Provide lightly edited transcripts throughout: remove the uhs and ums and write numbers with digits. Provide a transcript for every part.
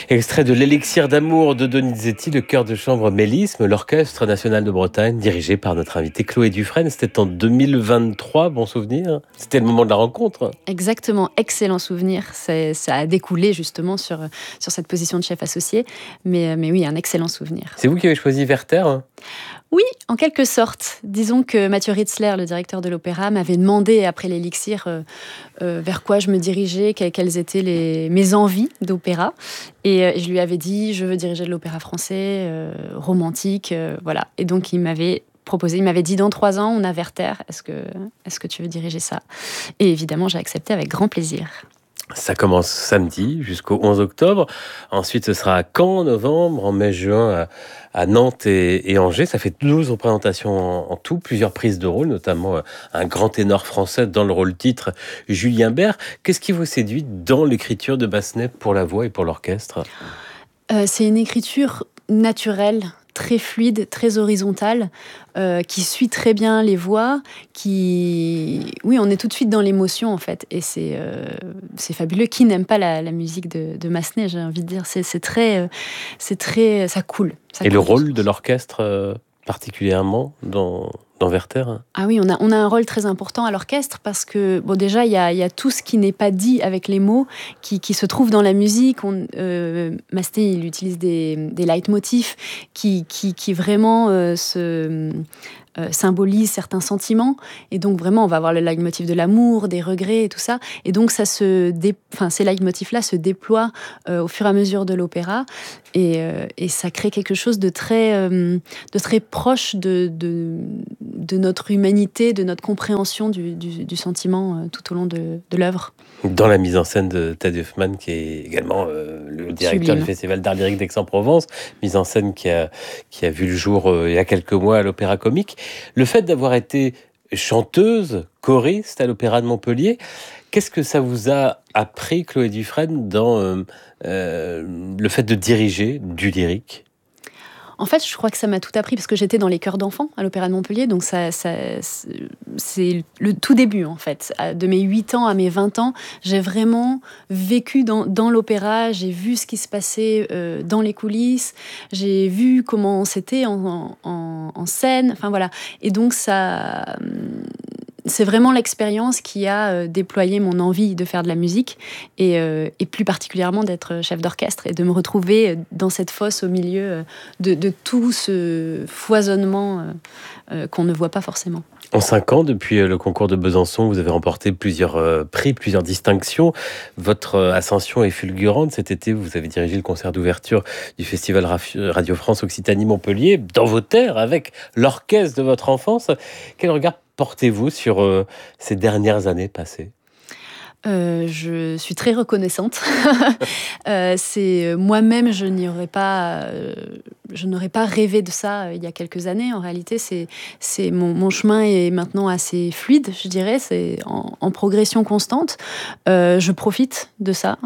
Extrait de l'Élixir d'amour de Donizetti, le chœur de chambre Mélisme, l'Orchestre national de Bretagne, dirigé par notre invitée Chloé Dufresne. C'était en 2023, bon souvenir. C'était le moment de la rencontre. Exactement, excellent souvenir. Ça a découlé justement sur cette position de chef associé. Mais oui, un excellent souvenir. C'est vous qui avez choisi Werther, hein? Oui, en quelque sorte. Disons que Mathieu Ritzler, le directeur de l'opéra, m'avait demandé après l'Élixir vers quoi je me dirigeais, quelles étaient mes envies d'opéra. Et je lui avais dit, je veux diriger de l'opéra français, romantique, voilà. Et donc il m'avait proposé, il m'avait dit, dans 3 ans, on a Werther, est-ce que tu veux diriger ça? Et évidemment, j'ai accepté avec grand plaisir. Ça commence samedi jusqu'au 11 octobre. Ensuite, ce sera à Caen en novembre, en mai, juin à Nantes et Angers. Ça fait 12 représentations en tout, plusieurs prises de rôle, notamment un grand ténor français dans le rôle titre, Julien Bert. Qu'est-ce qui vous séduit dans l'écriture de Massenet pour la voix et pour l'orchestre? C'est une écriture naturelle, très fluide, très horizontale, qui suit très bien les voix, Oui, on est tout de suite dans l'émotion, en fait. Et c'est fabuleux. Qui n'aime pas la musique de Massenet, j'ai envie de dire. C'est très... Ça coule. Et le rôle de l'orchestre particulièrement dans Werther? Ah oui, on a un rôle très important à l'orchestre parce que, bon, déjà, il y a tout ce qui n'est pas dit avec les mots qui se trouve dans la musique. Massenet, il utilise des leitmotifs qui vraiment symbolisent certains sentiments. Et donc, vraiment, on va avoir le leitmotiv de l'amour, des regrets et tout ça. Et donc, ces leitmotifs-là se déploient au fur et à mesure de l'opéra. Et ça crée quelque chose de très proche de notre humanité, de notre compréhension du sentiment tout au long de l'œuvre. Dans la mise en scène de Ted Huffman, qui est également le directeur Sublime. du Festival d'art lyrique d'Aix-en-Provence, mise en scène qui a vu le jour il y a quelques mois à l'Opéra Comique. Le fait d'avoir été chanteuse, choriste à l'Opéra de Montpellier, qu'est-ce que ça vous a appris, Chloé Dufresne, dans le fait de diriger du lyrique? En fait, je crois que ça m'a tout appris parce que j'étais dans les chœurs d'enfants à l'Opéra de Montpellier. Donc, c'est le tout début, en fait. De mes 8 ans à mes 20 ans, j'ai vraiment vécu dans l'opéra. J'ai vu ce qui se passait dans les coulisses. J'ai vu comment c'était en scène. Enfin, voilà. Et donc, c'est vraiment l'expérience qui a déployé mon envie de faire de la musique et plus particulièrement d'être chef d'orchestre et de me retrouver dans cette fosse au milieu de tout ce foisonnement qu'on ne voit pas forcément. En 5 ans, depuis le concours de Besançon, vous avez remporté plusieurs prix, plusieurs distinctions. Votre ascension est fulgurante. Cet été, vous avez dirigé le concert d'ouverture du Festival Radio France Occitanie-Montpellier, dans vos terres, avec l'orchestre de votre enfance. Quel regard portez-vous sur ces dernières années passées? Je suis très reconnaissante. Moi-même, je n'aurais pas rêvé de ça il y a quelques années. En réalité, mon chemin est maintenant assez fluide, je dirais. C'est en progression constante. Je profite de ça.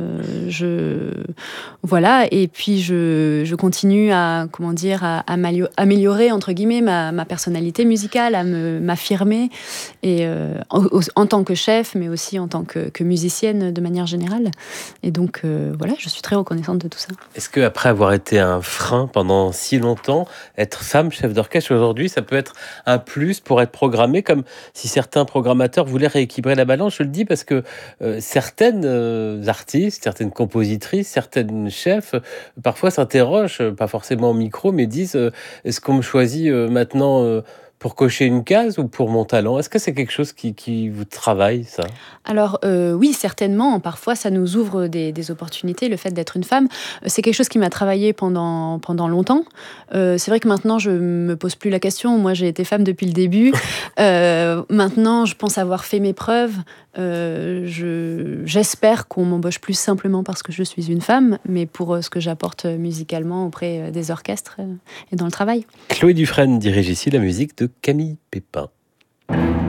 Voilà. Et puis, je continue à améliorer, entre guillemets, ma personnalité musicale, à m'affirmer. Et en tant que chef, mais aussi en tant que musicienne de manière générale. Et donc, voilà, je suis très reconnaissante de tout ça. Est-ce qu'après avoir été un frein pendant si longtemps, être femme chef d'orchestre aujourd'hui, ça peut être un plus pour être programmé, comme si certains programmateurs voulaient rééquilibrer la balance? Je le dis parce que certaines artistes, certaines compositrices, certaines chefs, parfois s'interrogent, pas forcément au micro, mais disent est-ce qu'on me choisit maintenant pour cocher une case ou pour mon talent? Est-ce que c'est quelque chose qui vous travaille, ça? Alors oui, certainement. Parfois, ça nous ouvre des opportunités, le fait d'être une femme. C'est quelque chose qui m'a travaillé pendant longtemps. C'est vrai que maintenant, je me pose plus la question. Moi, j'ai été femme depuis le début. Maintenant, je pense avoir fait mes preuves. J'espère qu'on m'embauche plus simplement parce que je suis une femme, mais pour ce que j'apporte musicalement auprès des orchestres et dans le travail. Chloé Dufresne dirige ici la musique de Camille Pépin.